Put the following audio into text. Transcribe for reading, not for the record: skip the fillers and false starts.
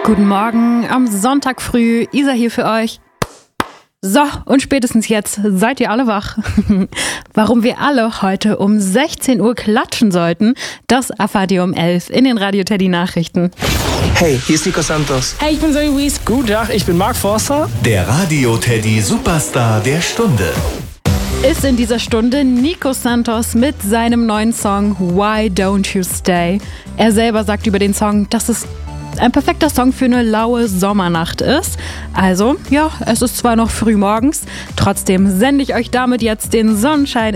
Guten Morgen am Sonntag früh. Isa hier für euch. So, und spätestens jetzt seid ihr alle wach. Warum wir alle heute um 16 Uhr klatschen sollten, das erfahrt ihr um 11 in den Radio Teddy Nachrichten. Hey, hier ist Nico Santos. Hey, ich bin Zoe Wies. Guten Tag, ich bin Mark Forster. Der Radio Teddy Superstar der Stunde. Ist in dieser Stunde Nico Santos mit seinem neuen Song Why Don't You Stay. Er selber sagt über den Song, dass es ein perfekter Song für eine laue Sommernacht ist. Also, ja, es ist zwar noch früh morgens, trotzdem sende ich euch damit jetzt den Sonnenschein